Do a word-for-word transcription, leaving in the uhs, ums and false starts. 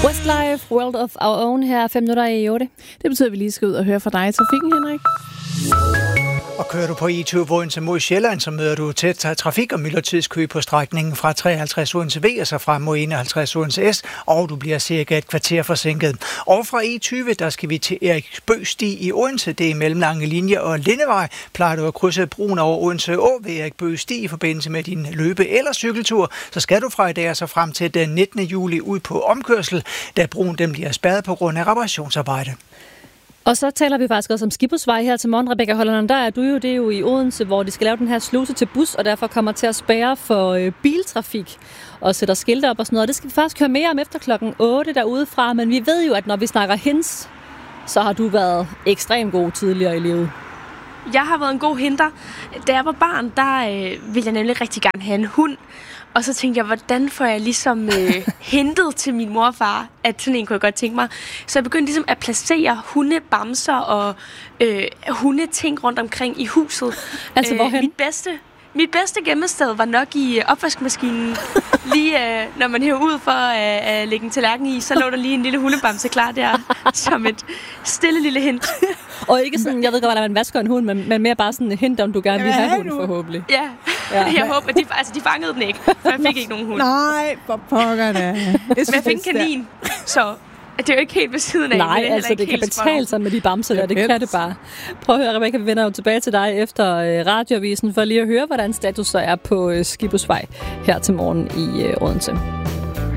Westlife, World of Our Own her fem minutter i otte. Det betyder, at vi lige skal ud og høre fra dig i trafikken, Henrik. Og kører du på I tyve Odense mod Sjælland, så møder du tæt trafik- og myldretidskø på strækningen fra treoghalvtreds Odense V og så frem mod enoghalvtreds Odense S, og du bliver cirka et kvarter forsinket. Og fra I tyve, der skal vi til Eriksbø Sti i Odense. Det er mellem Lange Linje og Lindevej. Plejer du at krydse broen over Odense Å ved Eriksbø Sti i forbindelse med din løbe- eller cykeltur, så skal du fra i dag og så frem til den nittende juli ud på omkørsel, da broen den bliver spærret på grund af reparationsarbejde. Og så taler vi faktisk også om Skibhusvej her til morgen. Rebecca Holland, der er du jo, det er jo i Odense, hvor de skal lave den her sluse til bus, og derfor kommer til at spærre for øh, biltrafik og sætter skilte op og sådan noget. Det skal vi faktisk høre mere om efter klokken otte derude fra, men vi ved jo, at når vi snakker hens, så har du været ekstremt god tidligere i livet. Jeg har været en god henter. Da jeg var barn, der øh, ville jeg nemlig rigtig gerne have en hund. Og så tænkte jeg, hvordan får jeg ligesom øh, hentet til min mor og far, at sådan en kunne jeg godt tænke mig. Så jeg begyndte ligesom at placere hundebamser og øh, hundeting rundt omkring i huset. Altså hvorhen? Mit bedste, mit bedste gemmested var nok i øh, opvaskemaskinen. Lige øh, når man hæver ud for at øh, lægge en tallerken i, så lå der lige en lille hundebamse klar der, som et stille lille hint. Og ikke sådan, jeg ved godt, hvordan man vasker en hund, men, men mere bare sådan et hint, om du gerne vil have hund forhåbentlig. Ja, ja. Jeg håber, de, altså, de fangede den ikke, for jeg fik ikke nogen hund. Nej, for pokker da. Men jeg fik en kanin, så det er jo ikke helt ved siden af. Nej, altså det kan betale sig med de bamser der, det kan det bare. Prøv at høre, Rebecca, vi vender jo tilbage til dig efter øh, radioavisen, for lige at høre, hvordan status så er på øh, Skibhusvej her til morgen i øh, Odense.